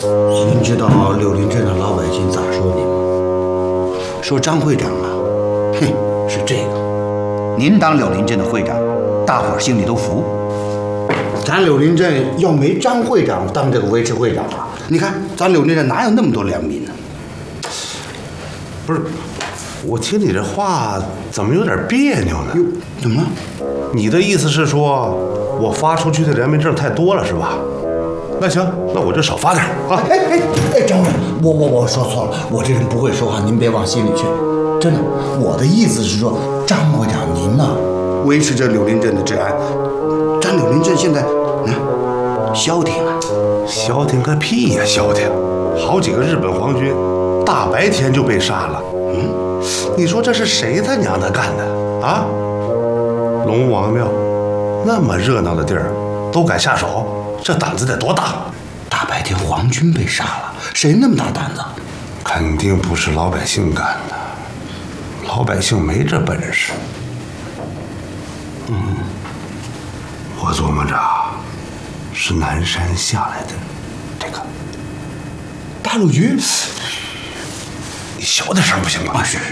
您知道柳林镇的老百姓咋说您吗？说张会长啊，哼，是这个。您当柳林镇的会长，大伙儿心里都服。咱柳林镇要没张会长当这个维持会长啊，你看咱柳林镇哪有那么多良民呢？ 不是，我听你这话怎么有点别扭呢？ 哟，怎么了？ 你的意思是说我发出去的良民证太多了是吧？那行，那我就少发点啊！ 张会长，我说错了，我这人不会说话，您别往心里去。真的，我的意思是说，张会长您呢，维持着柳林镇的治安，咱柳林镇现在消停啊！ 消停个屁呀，消停！好几个日本皇军大白天就被杀了。你说这是谁他娘的干的啊？龙王庙那么热闹的地儿都敢下手，这胆子得多大？ 大白天皇军被杀了，谁那么大胆子？ 肯定不是老百姓干的，老百姓没这本事。我琢磨着是南山下来的这个大陆军。 你小点声不行吗？ 是。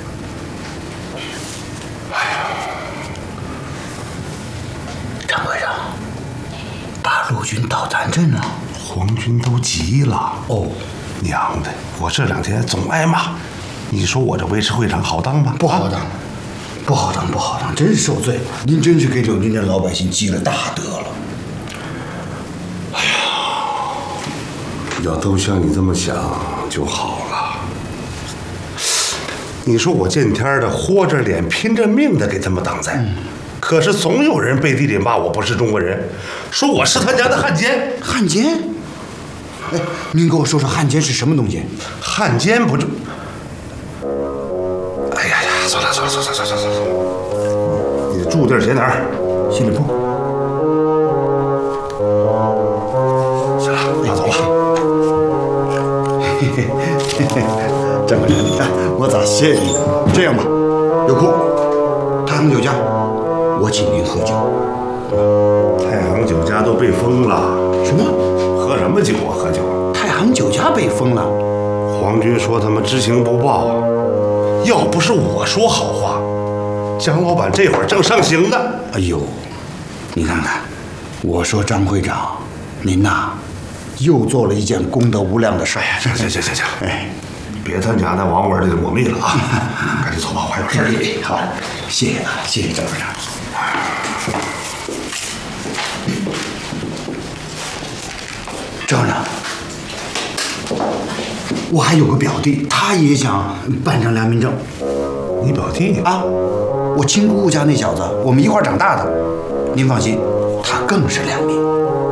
张会长，大陆军到咱镇了， 皇军都急了。 哦， 娘的，我这2天总挨骂，你说我这维持会长好当吗？ 不好当，不好当，真是受罪了。您真是给柳林镇老百姓积了大德了。 要都像你这么想就好了。你说我见天的豁着脸拼着命的给他们挡灾，可是总有人背地里骂我不是中国人，说我是他家的汉奸。 汉奸？哎，您给我说说汉奸是什么东西？ 汉奸不就……哎呀，算了，你住地儿写哪儿？ 心里部。 行了，那走吧。 张会长，你看我咋谢你呢？这样吧，有空，太行酒家，我请您喝酒。 太行酒家都被封了。 什么？ 喝什么酒啊？喝酒？ 太行酒家被封了？ 皇军说他们知情不报，要不是我说好话，姜老板这会儿正上刑呢。 哎呦，你看看，我说张会长，您呐，又做了一件功德无量的事儿。 行， 哎， 别他娘的王文的抹灭了啊！赶紧走吧，我还有事儿。 好，谢谢啊，谢谢张会长。张会长，我还有个表弟，他也想办张良民证。 你表弟啊？我亲姑姑家那小子，我们一块儿长大的。您放心，他更是良民。